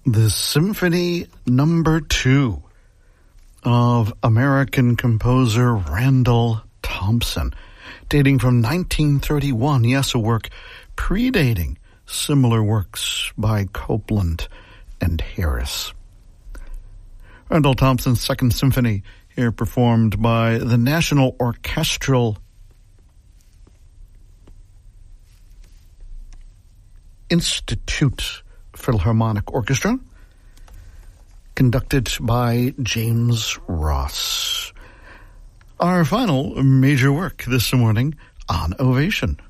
The Symphony Number 2 of American composer Randall Thompson, dating from 1931. Yes, a work predating similar works by Copland and Harris. Randall Thompson's Second Symphony, here performed by the National Orchestral Institute Philharmonic Orchestra, conducted by James Ross. Our final major work this morning on Ovation.